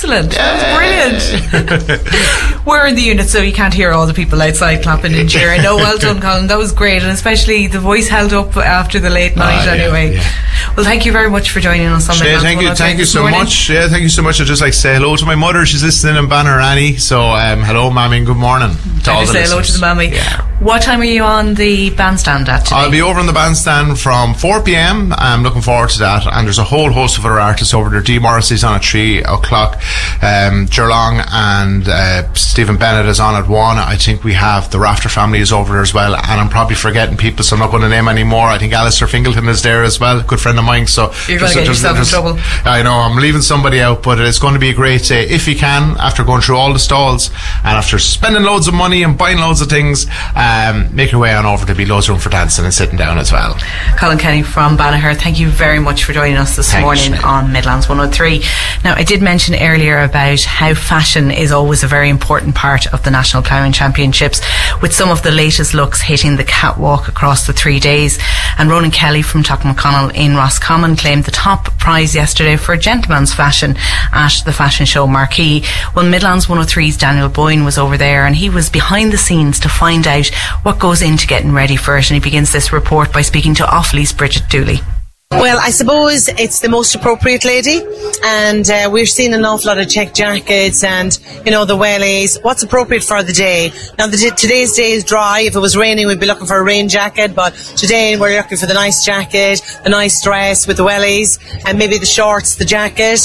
excellent. That was brilliant. We're in the unit, so you can't hear all the people outside clapping and cheering. No, well done, Colin. That was great, and especially the voice held up after the late night. Anyway, well, thank you very much for joining us on Midlands. Thank you so much. Yeah, thank you so much. I'd just like to say hello to my mother. She's listening in Bannerani. So hello, Mammy, and good morning to all the listeners. Say hello to the Mammy. Yeah. What time are you on the bandstand at today? I'll be over on the bandstand from 4 p.m. I'm looking forward to that, and there's a whole host of other artists over there. Dee Morrissey's on at 3 o'clock, Jerlong and Stephen Bennett is on at 1. I think we have the Rafter family is over there as well, and I'm probably forgetting people, so I'm not going to name any more. I think Alistair Fingleton is there as well, good friend of mine. So you're going to get yourself in trouble. I know, I'm leaving somebody out, but it's going to be a great day if you can, after going through all the stalls and after spending loads of money and buying loads of things. Make your way on over. There'll be loads of room for dancing and sitting down as well. Colin Kenny from Banagher, thank you very much for joining us this morning on Midlands 103. Now, I did mention earlier about how fashion is always a very important part of the National Ploughing Championships, with some of the latest looks hitting the catwalk across the 3 days. And Ronan Kelly from Tuckmconnell in Roscommon claimed the top prize yesterday for gentleman's fashion at the fashion show Marquee. Well, Midlands 103's Daniel Boyne was over there, and he was behind the scenes to find out what goes into getting ready for it, and he begins this report by speaking to Offaly's Bridget Dooley. Well, I suppose it's the most appropriate lady, and we're seeing an awful lot of check jackets and, you know, the wellies. What's appropriate for the day? Now, today's day is dry. If it was raining, we'd be looking for a rain jacket, but today we're looking for the nice jacket, the nice dress with the wellies, and maybe the shorts, the jacket.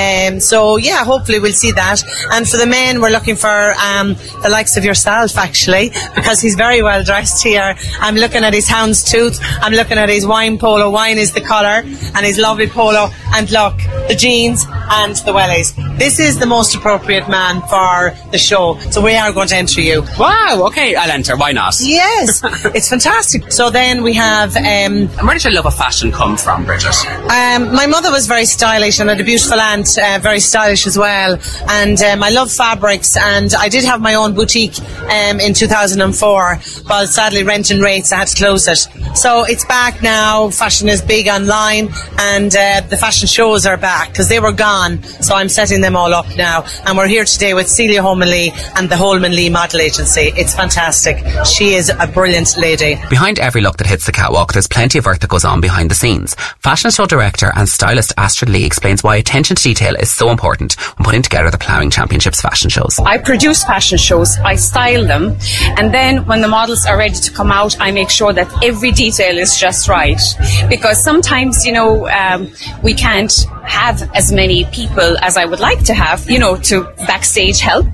So, yeah, hopefully we'll see that. And for the men, we're looking for the likes of yourself, actually, because he's very well dressed here. I'm looking at his houndstooth. I'm looking at his wine polo. Wine is the colour, and his lovely polo, and look, the jeans and the wellies. This is the most appropriate man for the show, so we are going to enter you. Wow, okay, I'll enter, why not? Yes, it's fantastic. So then we have and where did your love of fashion come from, Bridget? My mother was very stylish, and I had a beautiful aunt, very stylish as well, and I love fabrics, and I did have my own boutique in 2004, but sadly rent and rates, I had to close it. So it's back now. Fashion is big online, and the fashion shows are back because they were gone, so I'm setting them all up now, and we're here today with Celia Holman Lee and the Holman Lee Model Agency. It's fantastic. She is a brilliant lady. Behind every look that hits the catwalk, there's plenty of work that goes on behind the scenes. Fashion show director and stylist Astrid Lee explains why attention to detail is so important when putting together the Ploughing Championships fashion shows. I produce fashion shows, I style them, and then when the models are ready to come out, I make sure that every detail is just right, because sometimes, you know, we can't have as many people as I would like to have, you know, to backstage help.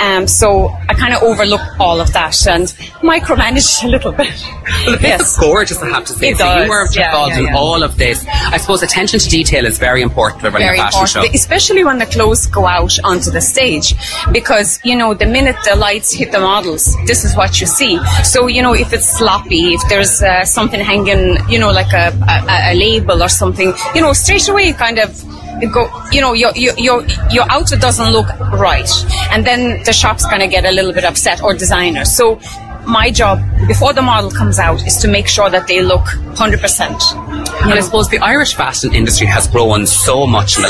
So I kind of overlook all of that and micromanage a little bit. Well, it looks gorgeous, I have to say. It so does. You were involved in all of this. I suppose attention to detail is very important for running a fashion show. Especially when the clothes go out onto the stage, because, you know, the minute the lights hit the models, this is what you see. So, you know, if it's sloppy, if there's something hanging, you know, like a label or something, you know, straight away kind of go, you know, your outfit doesn't look right, and then the shop's going to get a little bit upset, or designers. So my job before the model comes out is to make sure that they look 100%. And I suppose the Irish fashion industry has grown so much in the